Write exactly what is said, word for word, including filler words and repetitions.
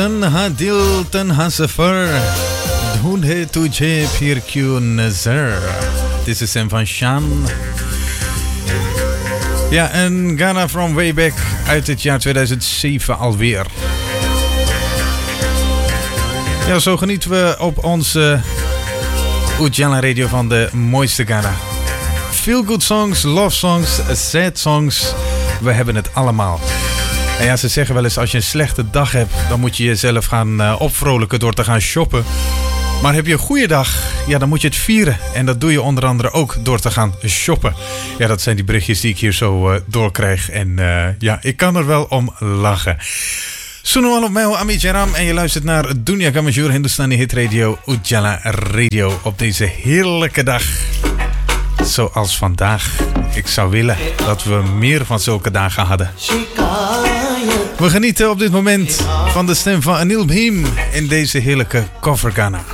तन्हा दिल तन्हा सफर ढूंढे तुझे फिर क्यों नजर. Dit is Sam van Shan. Ja, een Ghana from way back uit het jaar tweeduizend zeven alweer. Ja, zo genieten we op onze Ujala Radio van de mooiste Ghana. Feel good songs, love songs, sad songs. We hebben het allemaal. En ja, ze zeggen wel eens, als je een slechte dag hebt, dan moet je jezelf gaan uh, opvrolijken door te gaan shoppen. Maar heb je een goede dag, ja, dan moet je het vieren. En dat doe je onder andere ook door te gaan shoppen. Ja, dat zijn die berichtjes die ik hier zo uh, doorkrijg. En uh, ja, ik kan er wel om lachen. Suno al op mij, Amit Jaram. En je luistert naar Dunia Kamajur Hindustani Hit Radio, Ujala Radio. Op deze heerlijke dag. Zoals vandaag. Ik zou willen dat we meer van zulke dagen hadden. We genieten op dit moment van de stem van Anil Bhim in deze heerlijke cover Ghana.